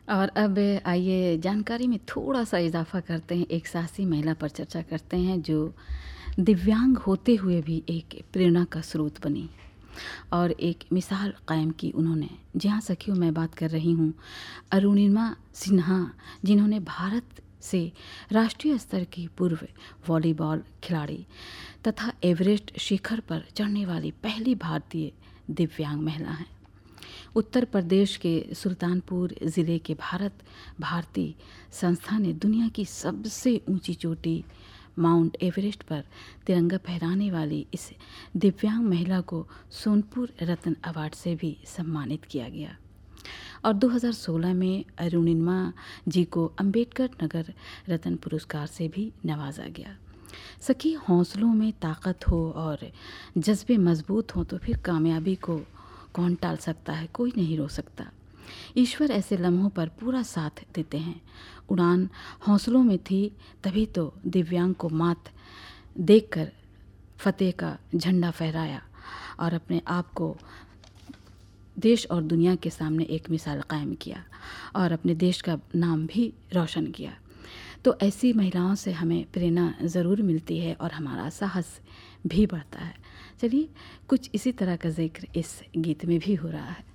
और अब आइए जानकारी में थोड़ा-सा इज़ाफ़ा करते हैं, एक साहसी महिला पर चर्चा करते हैं जो दिव्यांग होते हुए भी एक प्रेरणा का स्रोत बनी और एक मिसाल कायम की उन्होंने। जी हाँ सखियों, मैं बात कर रही हूँ अरुणिमा सिन्हा, जिन्होंने भारत से राष्ट्रीय स्तर की पूर्व वॉलीबॉल खिलाड़ी तथा एवरेस्ट शिखर पर चढ़ने वाली पहली भारतीय दिव्यांग महिला हैं। उत्तर प्रदेश के सुल्तानपुर ज़िले के भारत भारती संस्था ने दुनिया की सबसे ऊंची चोटी माउंट एवरेस्ट पर तिरंगा फहराने वाली इस दिव्यांग महिला को सोनपुर रत्न अवार्ड से भी सम्मानित किया गया और 2016 में अरुणिमा जी को अंबेडकर नगर रत्न पुरस्कार से भी नवाजा गया। सखी, हौसलों में ताकत हो और जज्बे मजबूत हों तो फिर कामयाबी को कौन टाल सकता है, कोई नहीं रोक सकता। ईश्वर ऐसे लम्हों पर पूरा साथ देते हैं। उड़ान हौसलों में थी तभी तो दिव्यांग को मात देखकर फतेह का झंडा फहराया और अपने आप को देश और दुनिया के सामने एक मिसाल कायम किया और अपने देश का नाम भी रोशन किया। तो ऐसी महिलाओं से हमें प्रेरणा ज़रूर मिलती है और हमारा साहस भी बढ़ता है। चलिए, कुछ इसी तरह का जिक्र इस गीत में भी हो रहा है।